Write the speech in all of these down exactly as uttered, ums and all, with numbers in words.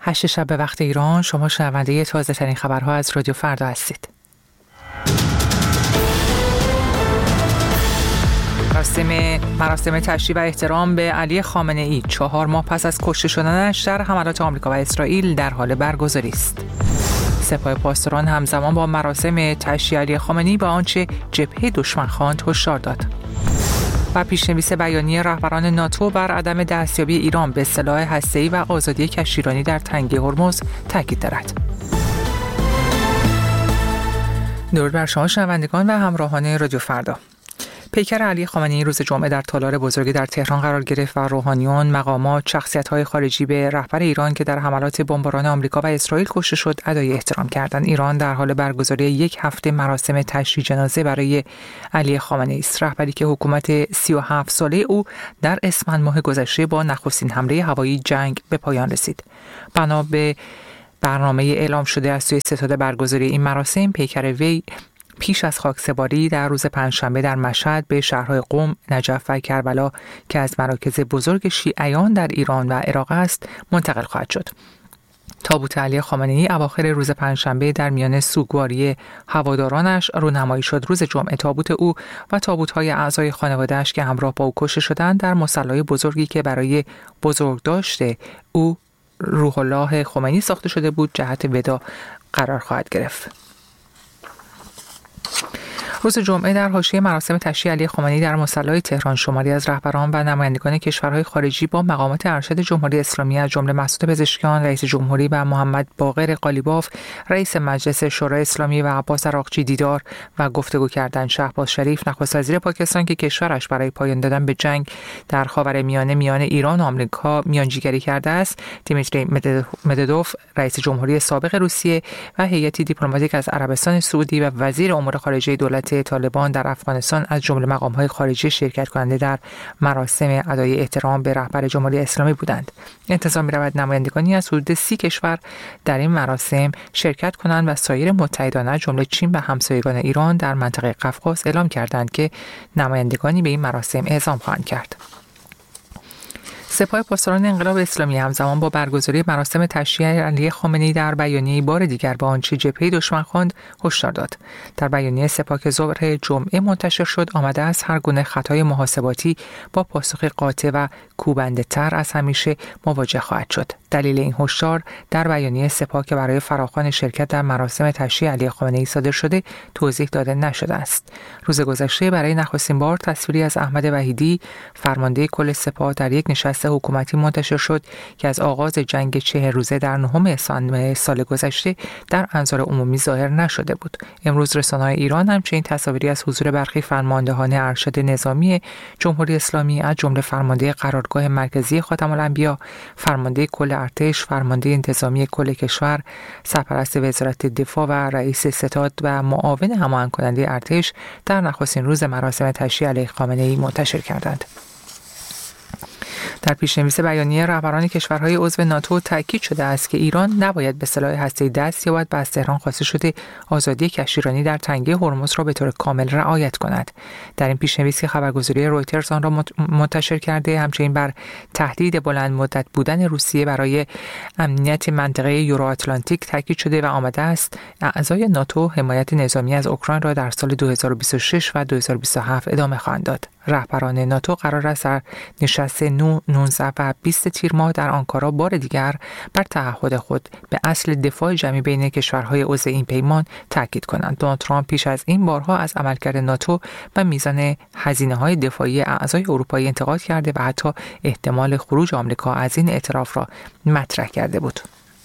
هشت شب به وقت ایران. شما شنونده تازه ترین خبرها از رادیو فردا هستید. مراسم مراسم تشییع و احترام به علی خامنه ای چهار ماه پس از کشته شدنش در حملات آمریکا و اسرائیل در حال برگزاری است. سپاه پاسداران همزمان با مراسم تشییع علی خامنه ای به آنچه جبهه دشمن خواند هشدار داد. و پیشنویس بیانیه رهبران ناتو بر عدم دستیابی ایران به سلاح هسته‌ای و آزادی کشتیرانی در تنگه هرمز تاکید دارد. درود بر شما شنوندگان و همراهان رادیو فردا. پیکر علی خامنه ای روز جمعه در تالار بزرگی در تهران قرار گرفت و روحانیون، مقامات، شخصیت‌های خارجی به رهبر ایران که در حملات بمباران آمریکا و اسرائیل کشته شد ادای احترام کردند. ایران در حال برگزاری یک هفته مراسم تشییع جنازه برای علی خامنه ای است، رهبری که حکومت سی و هفت ساله او در اسفند ماه گذشته با نخستین حمله هوایی جنگ به پایان رسید. بنا به برنامه اعلام شده از سوی ستاد برگزاری این مراسم، پیکر وی پیش از خاکسپاری در روز پنجشنبه در مشهد به شهرهای قم، نجف و کربلا که از مراکز بزرگ شیعیان در ایران و عراق است منتقل خواهد شد. تابوت علی خامنه ای اواخر روز پنجشنبه در میان سوگواری هوادارانش رونمایی شد. روز جمعه تابوت او و تابوت‌های اعضای خانواده‌اش که همراه با او کشته شدند در مصلی بزرگی که برای بزرگداشت او روح الله خمینی ساخته شده بود جهت وداع قرار خواهد گرفت. روز جمعه در حاشیه مراسم تشییع علی خامنه ای در مصلی تهران شماری از رهبران و نمایندگان کشورهای خارجی با مقامات ارشد جمهوری اسلامی از جمله مسعود پزشکیان رئیس جمهوری و محمد باقر قالیباف رئیس مجلس شورای اسلامی و عباس عراقچی دیدار و گفتگو کردند. شهباز شریف نخست وزیر پاکستان که کشورش برای پایان دادن به جنگ در خاورمیانه میان ایران و آمریکا میانجیگری کرده است، دیمیتری مدودوف رئیس جمهوری سابق روسیه و هیئتی دیپلماتیک از عربستان سعودی و وزیر امور خارجه دولت طالبان در افغانستان از جمله مقام‌های خارجی شرکت کننده در مراسم ادای احترام به رهبر جمهوری اسلامی بودند. انتظار می‌رود نمایندگانی از حدود سی کشور در این مراسم شرکت کنند و سایر متحدان از جمله چین و همسایگان ایران در منطقه قفقاز اعلام کردند که نمایندگانی به این مراسم اعزام خواهند کرد. سپاه پاسداران انقلاب اسلامی همزمان با برگزاری مراسم تشییع علی خامنه ای در بیانیه بار دیگر به آنچه جبهه دشمن خواند هشدار داد. در بیانیه سپاه که ظهر جمعه منتشر شد آمده است هر گونه خطای محاسباتی با پاسخ قاطع و کوبنده تر از همیشه مواجه خواهد شد. دلیل این هشدار در بیانیه سپاه که برای فراخوان شرکت در مراسم تشییع علی خامنه ای صادر شده توضیح داده نشده است. روز گذشته برای نخستین بار تصویری از احمد وحیدی فرمانده کل سپاه در یک نشست حکومتی منتشر شد که از آغاز جنگ چهل روزه در نهم اسفند سال گذشته در انظار عمومی ظاهر نشده بود. امروز رسانه‌های ایران همچنین تصاویری از حضور برخی فرماندهان ارشد نظامی جمهوری اسلامی از جمله فرمانده قرارگاه مرکزی خاتم الانبیا، فرمانده کل ارتش، فرمانده انتظامی کل کشور، سرپرست وزارت دفاع و رئیس ستاد و معاون هماهنگ کننده ارتش در نخستین روز مراسم تشییع علی خامنه ای منتشر کردند. در پیشنویس بیانیه رهبران کشورهای عضو ناتو تاکید شده است که ایران نباید به سلاح هسته‌ای دست یابد و از تهران خواسته شده آزادی کشتیرانی در تنگه هرمز را به طور کامل رعایت کند. در این پیشنویس که خبرگزاری رویترز آن را منتشر کرده، همچنین بر تهدید بلند مدت بودن روسیه برای امنیت منطقه یورو آتلانتیک تاکید شده و آمده است اعضای ناتو حمایت نظامی از اوکراین را در سال دو هزار و بیست و شش و دو هزار و بیست و هفت ادامه خواهند داد. رهبران ناتو قرار است در نشست نو، نوزده و بیست تیر ماه در آنکارا بار دیگر بر تعهد خود به اصل دفاع جمعی بین کشورهای عضو این پیمان تاکید کنند. دونالد ترامپ پیش از این بارها از عملکرد ناتو و میزان هزینه‌های دفاعی اعضای اروپایی انتقاد کرده و حتی احتمال خروج آمریکا از این اعتراف را مطرح کرده بود.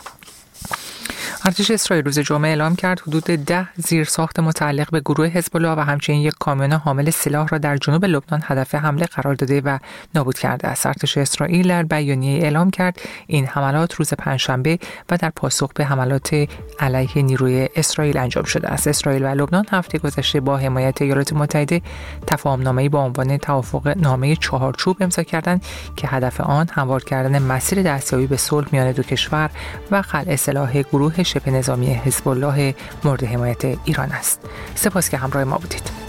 ارتش اسرائیل روز جمعه اعلام کرد حدود ده زیرساخت متعلق به گروه حزب الله و همچنین یک کامیون حامل سلاح را در جنوب لبنان هدف حمله قرار داده و نابود کرده است. ارتش اسرائیل در بیانیه اعلام کرد این حملات روز پنجشنبه و در پاسخ به حملات علیه نیروی اسرائیل انجام شده است. اسرائیل و لبنان هفته گذشته با حمایت ایالات متحده تفاهم‌نامه‌ای با عنوان توافق نامه چهارچوب امضا کردند که هدف آن هموار کردن مسیر دستیابی به صلح میان دو کشور و خلع سلاح گروه شبه نظامی حزب الله مورد حمایت ایران است. سپاس که همراه ما بودید.